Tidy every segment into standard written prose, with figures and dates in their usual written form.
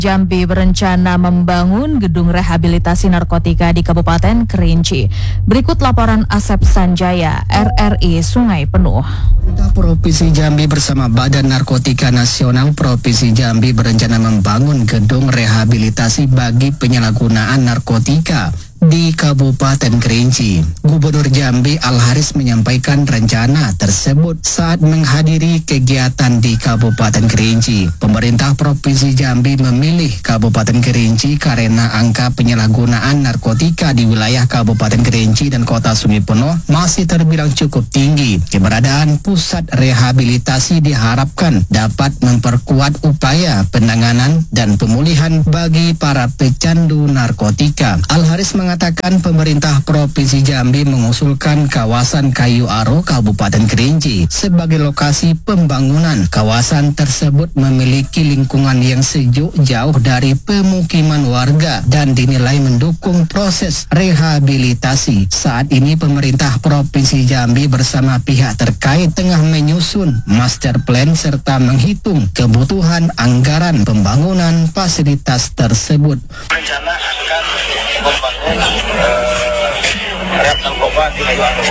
Jambi berencana membangun gedung rehabilitasi narkotika di Kabupaten Kerinci. Berikut laporan Asep Sanjaya, RRI Sungai Penuh. Pemerintah Provinsi Jambi bersama Badan Narkotika Nasional Provinsi Jambi berencana membangun gedung rehabilitasi bagi penyalahgunaan narkotika di Kabupaten Kerinci. Gubernur Jambi Al-Haris menyampaikan rencana tersebut saat menghadiri kegiatan di Kabupaten Kerinci. Pemerintah Provinsi Jambi memilih Kabupaten Kerinci karena angka penyalahgunaan narkotika di wilayah Kabupaten Kerinci dan Kota Sungai Penuh masih terbilang cukup tinggi. Keberadaan pusat rehabilitasi diharapkan dapat memperkuat upaya penanganan dan pemulihan bagi para pecandu narkotika. Al-Haris mengatakan pemerintah Provinsi Jambi mengusulkan kawasan Kayu Aro, Kabupaten Kerinci sebagai lokasi pembangunan. Kawasan tersebut memiliki lingkungan yang sejuk jauh dari pemukiman warga dan dinilai mendukung proses rehabilitasi. Saat ini pemerintah Provinsi Jambi bersama pihak terkait tengah menyusun master plan serta menghitung kebutuhan anggaran pembangunan fasilitas tersebut. Rencana akan membangun rehab narkoba di Kayu Aro.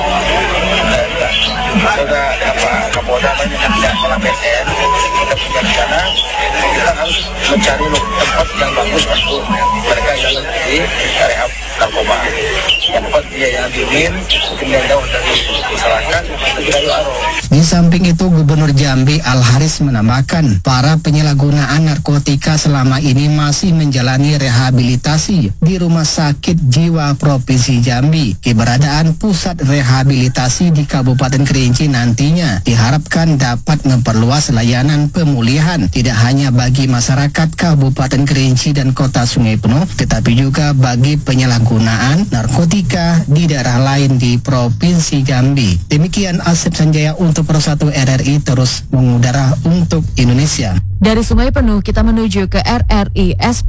Sudah Pak Kapolda tidak malah PSN, kita punya rencana, kita harus mencari tempat yang bagus untuk mereka yang di rehab narkoba. Yang tempat dia yang dingin, mungkin yang jauh dari masyarakat, di Kayu Aro. Di samping itu, Gubernur Jambi Al-Haris menambahkan para penyalahgunaan narkotika selama ini masih menjalani rehabilitasi di Rumah Sakit Jiwa Provinsi Jambi. Keberadaan pusat rehabilitasi di Kabupaten Kerinci nantinya diharapkan dapat memperluas layanan pemulihan tidak hanya bagi masyarakat Kabupaten Kerinci dan Kota Sungai Penuh, tetapi juga bagi penyalahgunaan narkotika di daerah lain di Provinsi Jambi. Demikian Asep Sanjaya untuk Pro 1 RRI terus mengudara untuk Indonesia. Dari Sungai Penuh kita menuju ke RRI